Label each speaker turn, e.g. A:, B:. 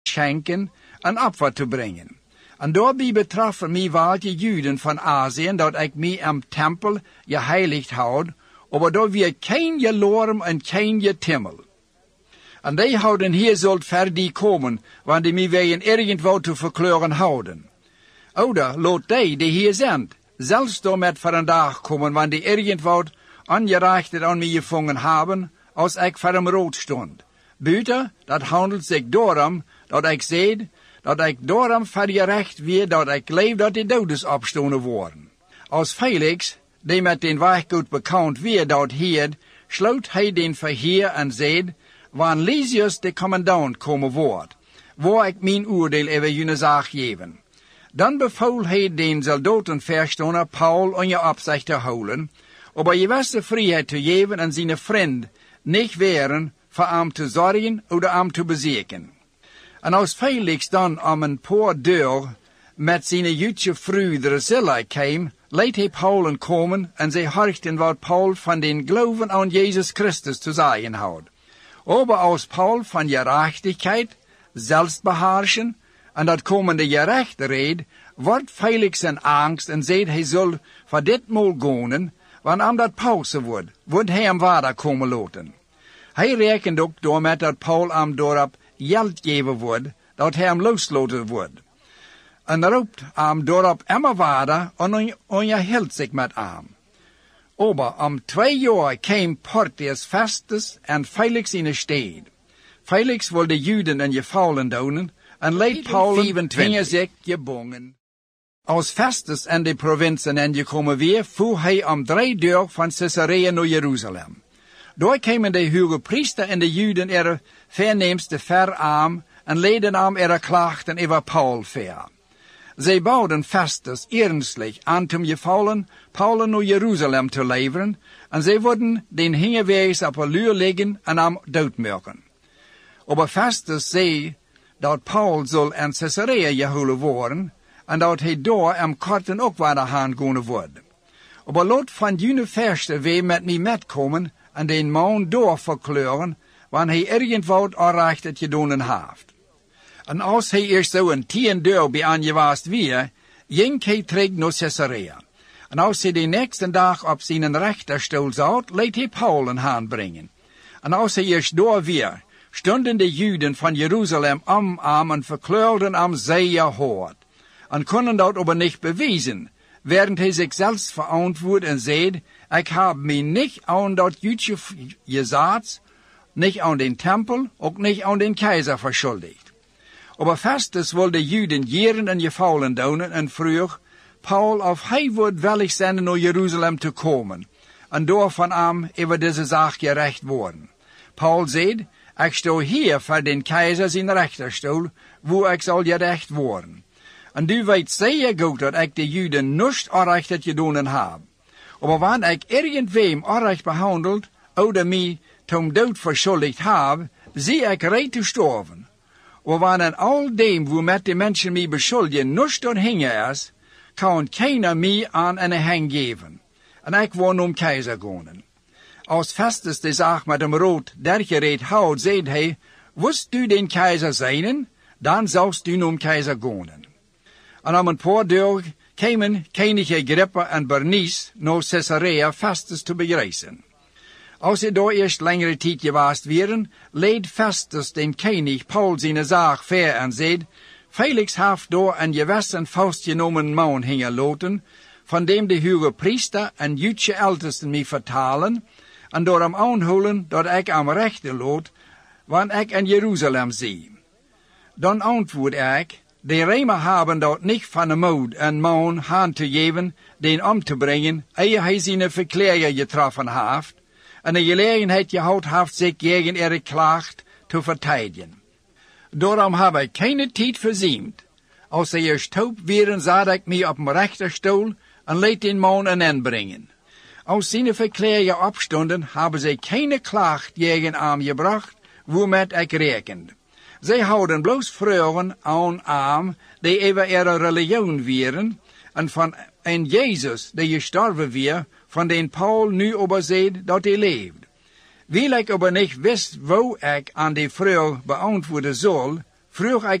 A: schenken en opfer te brengen. En daarbij betraffen mij welke Juden van Azië dat ik mij am tempel geheiligd houd, aber da weer geen je lorem en geen je timmel. En die houden hier zult ver die komen, want die mij wegen irgendwo te verkleuren houden. Oder laat die hier zijn, zelfs door met voor een dag komen, want die irgendwo ongerechtigd aan mij gevangen hebben, als ik voor hem rood stond. Buiten, dat handelt zich daarom, dat ik zei, dat ik daarom vergerecht weer, dat ik leef dat de dodes opstonden worden. Als Felix, die met den weg goed bekend weer dat hier, sloot hij den verheer en zei, wanneer Lysias de commandant komen wordt, waar ik mijn oordeel over jullie zaak geven. Dan beval hij den soldaten verstoner Paul aan je opzicht te houden, aber je gewisse vrijheid te geven en zijn vriend niet weren voor hem te zorgen of hem te bezeken. En als Felix dan om een paar deur met zijn Joodse vrouw Drusilla kwam, liet hij Paul komen en zij hoorden wat Paul van den geloven aan Jezus Christus te zeggen had. Aber als Paul van gerechtigheid, zelfbeheerschen en dat komende gerecht reed, wordt Felix in angst en zegt hij zal voor ditmaal gaan, want omdat pauze wordt hij hem vader komen laten. Hij rekent ook door met dat Paul hem doorop geld geven wordt, dat hij hem losloten wordt. En roept hem doorop immer vader en onderhield zich met hem. Aber om 2 jaar kwam Portius Festus en Felix in de stad. Felix wilde Juden en gevallen doen en leed Paul 25 zich gebonden. Als Festus en de provincie en gekomen weer, voer hij om 3 deur van Caesarea naar Jeruzalem. Daar kwamen de hoge priester en de Juden er verneemste ver aan en leden hem er klachten over Paul ver. Zij bouwden Festus ernstlich aan te gevallen Paul naar Jeruzalem te leveren, en zij worden den hingewees op een luur liggen en hem doodmaken. Aber Festus zei dat Paul zal in Caesarea gehouden worden, en dat hij daar am korten ook waar gaan gaan worden. Aber laat van jullie verste weer met mij metkomen en den man door verkleuren, wanneer hij irgendwoud aanrecht het gedaan heeft. En als hij eerst zo een 10 deur bij aangewaast weer, ging hij terug naar Caesarea. En als hij de nächste dag op zijn rechterstoel zat, liet hij Paul een hand brengen. En als hij eerst door weer, stonden de Juden van Jeruzalem om hem en verkleurden hem zeer hard. En konden dat aber niet bewijzen, während hij zichzelf verantwoord en zei, ik heb mij niet aan dat Joodse gezag, niet aan den tempel, ook niet aan den keizer verschuldigd. Aber Festus wilde Juden jeren en gevallen doen en vroeg Paul of hij wordt willig zijn naar Jeruzalem te komen en door van hem over deze zaak gerecht worden. Paul zei, ik sta hier voor den keizer zijn rechterstoel, waar ik zal gerecht worden. En du weet zeer goed dat ik de Juden niet onrecht gedaan heb. Aber wanneer ik irgendwem onrecht behandeld, oder mij tom dood verschuldigd heb, zie ik reed te sterven. Maar wanneer al dem, wo met de mensen mij beschuldigen, niet doorhingen is, kan keiner mij aan een hang geven. En ik wil om keizer gaan. Als Festus de zaak met hem rood dergereed houdt, zei hij, wist du den keizer zijn, dan zoust du om keizer gaan. En om een paar dagen kwamen koning Agrippa en Bernice naar Caesarea Festus te begrijzen. Als ze daar eerst langere tijd gewaast werden, leed Festus den koning Paul zijn zaak ver en zei, Felix heeft daar een gewissen vastgenomen man hingelaten, van dem de hoge priester en Joodse ältesten mij vertalen, en door hem aanhouden dat ik hem rechten laat, wanneer ik in Jeruzalem zie. Dan antwoord ik, de Römer hebben dat niet van de moed een man hand te geven, den om te brengen, eer hij zijn verkleger getroffen heeft, en de gelegenheid gehad heeft zich tegen ihre klacht te verteidigen. Daarom heb ik keine tijd verziemd. Als ze eerst taub waren, zat ik mij op mijn rechterstoel en liet den man een inbrengen. Als zijn verkleger opstonden, hebben ze keine klacht tegen hem gebracht, waarmee ik rekende. Zij houden bloos vragen aan hem, die over ihre religion waren, en van een Jezus, die gestorven weer, van den Paul nu over zei dat hij leeft. Wil ik aber niet wist, wo ik aan die vraag beantwoorden zal, vroeg